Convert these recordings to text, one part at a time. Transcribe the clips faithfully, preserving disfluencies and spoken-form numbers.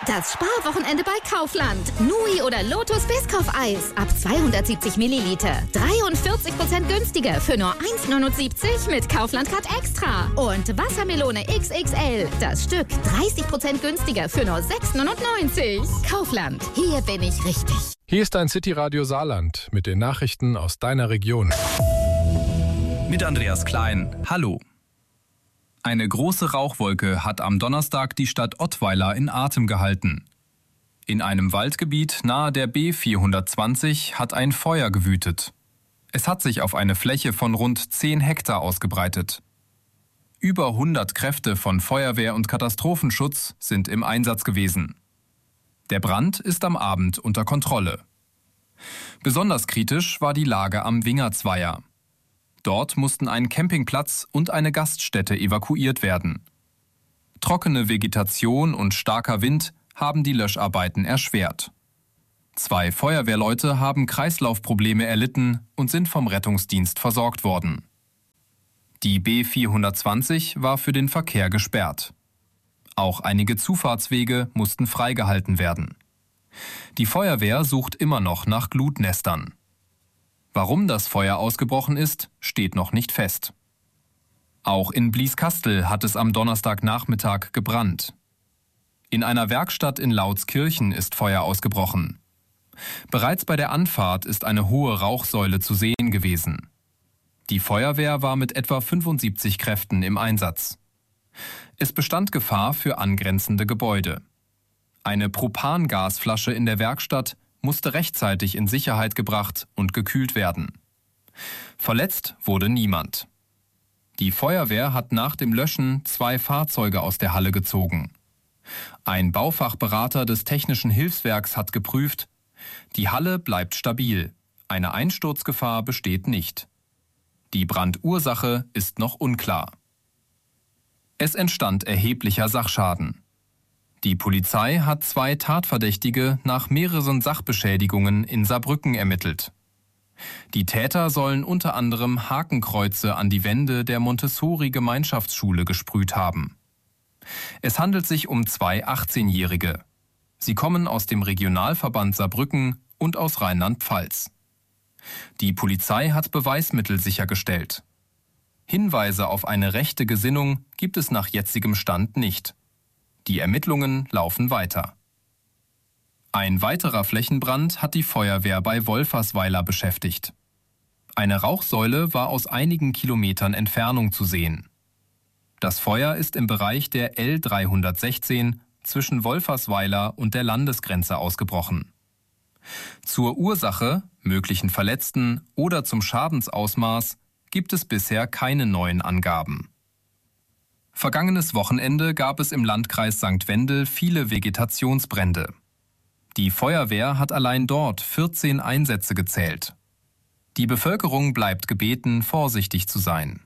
Das Sparwochenende bei Kaufland. Nui oder Lotus Biscoff-Eis ab zweihundertsiebzig Milliliter. dreiundvierzig Prozent günstiger für nur eins neunundsiebzig mit Kaufland Card Extra. Und Wassermelone X X L. Das Stück dreißig Prozent günstiger für nur sechs neunundneunzig. Kaufland. Hier bin ich richtig. Hier ist dein City Radio Saarland mit den Nachrichten aus deiner Region. Mit Andreas Klein. Hallo. Eine große Rauchwolke hat am Donnerstag die Stadt Ottweiler in Atem gehalten. In einem Waldgebiet nahe der B vierhundertzwanzig hat ein Feuer gewütet. Es hat sich auf eine Fläche von rund zehn Hektar ausgebreitet. Über hundert Kräfte von Feuerwehr und Katastrophenschutz sind im Einsatz gewesen. Der Brand ist am Abend unter Kontrolle. Besonders kritisch war die Lage am Wingertsweiher. Dort mussten ein Campingplatz und eine Gaststätte evakuiert werden. Trockene Vegetation und starker Wind haben die Löscharbeiten erschwert. Zwei Feuerwehrleute haben Kreislaufprobleme erlitten und sind vom Rettungsdienst versorgt worden. Die B vierhundertzwanzig war für den Verkehr gesperrt. Auch einige Zufahrtswege mussten freigehalten werden. Die Feuerwehr sucht immer noch nach Glutnestern. Warum das Feuer ausgebrochen ist, steht noch nicht fest. Auch in Blieskastel hat es am Donnerstagnachmittag gebrannt. In einer Werkstatt in Lautskirchen ist Feuer ausgebrochen. Bereits bei der Anfahrt ist eine hohe Rauchsäule zu sehen gewesen. Die Feuerwehr war mit etwa fünfundsiebzig Kräften im Einsatz. Es bestand Gefahr für angrenzende Gebäude. Eine Propangasflasche in der Werkstatt musste rechtzeitig in Sicherheit gebracht und gekühlt werden. Verletzt wurde niemand. Die Feuerwehr hat nach dem Löschen zwei Fahrzeuge aus der Halle gezogen. Ein Baufachberater des Technischen Hilfswerks hat geprüft, die Halle bleibt stabil, eine Einsturzgefahr besteht nicht. Die Brandursache ist noch unklar. Es entstand erheblicher Sachschaden. Die Polizei hat zwei Tatverdächtige nach mehreren Sachbeschädigungen in Saarbrücken ermittelt. Die Täter sollen unter anderem Hakenkreuze an die Wände der Montessori-Gemeinschaftsschule gesprüht haben. Es handelt sich um zwei achtzehnjährige. Sie kommen aus dem Regionalverband Saarbrücken und aus Rheinland-Pfalz. Die Polizei hat Beweismittel sichergestellt. Hinweise auf eine rechte Gesinnung gibt es nach jetzigem Stand nicht. Die Ermittlungen laufen weiter. Ein weiterer Flächenbrand hat die Feuerwehr bei Wolfersweiler beschäftigt. Eine Rauchsäule war aus einigen Kilometern Entfernung zu sehen. Das Feuer ist im Bereich der L dreihundertsechzehn zwischen Wolfersweiler und der Landesgrenze ausgebrochen. Zur Ursache, möglichen Verletzten oder zum Schadensausmaß gibt es bisher keine neuen Angaben. Vergangenes Wochenende gab es im Landkreis Sankt Wendel viele Vegetationsbrände. Die Feuerwehr hat allein dort vierzehn Einsätze gezählt. Die Bevölkerung bleibt gebeten, vorsichtig zu sein.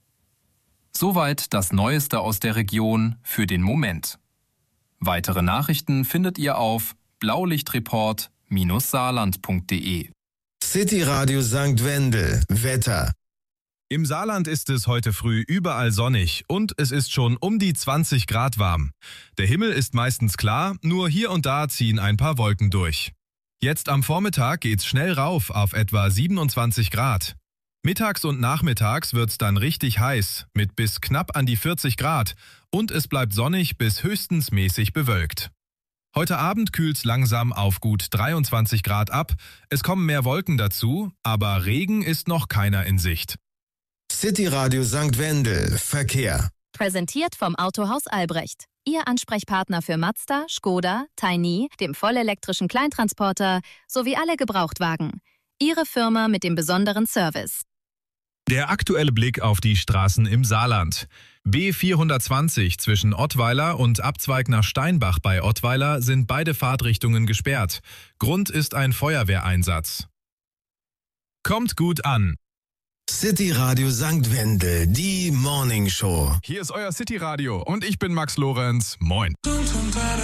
Soweit das Neueste aus der Region für den Moment. Weitere Nachrichten findet ihr auf blaulichtreport Bindestrich saarland punkt de. City Radio Sankt Wendel. Wetter. Im Saarland ist es heute früh überall sonnig und es ist schon um die zwanzig Grad warm. Der Himmel ist meistens klar, nur hier und da ziehen ein paar Wolken durch. Jetzt am Vormittag geht's schnell rauf auf etwa siebenundzwanzig Grad. Mittags und nachmittags wird's dann richtig heiß, mit bis knapp an die vierzig Grad und es bleibt sonnig bis höchstens mäßig bewölkt. Heute Abend kühlt's langsam auf gut dreiundzwanzig Grad ab, es kommen mehr Wolken dazu, aber Regen ist noch keiner in Sicht. City Radio Sankt Wendel. Verkehr. Präsentiert vom Autohaus Albrecht. Ihr Ansprechpartner für Mazda, Skoda, Tiny, dem vollelektrischen Kleintransporter sowie alle Gebrauchtwagen. Ihre Firma mit dem besonderen Service. Der aktuelle Blick auf die Straßen im Saarland. B vierhundertzwanzig zwischen Ottweiler und Abzweig nach Steinbach bei Ottweiler sind beide Fahrtrichtungen gesperrt. Grund ist ein Feuerwehreinsatz. Kommt gut an. City Radio Sankt Wendel, die Morning Show. Hier ist euer City Radio und ich bin Max Lorenz. Moin.